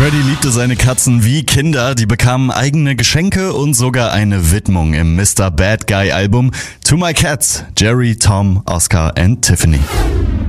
Freddie liebte seine Katzen wie Kinder. Die bekamen eigene Geschenke und sogar eine Widmung im Mr. Bad Guy Album To My Cats, Jerry, Tom, Oscar and Tiffany.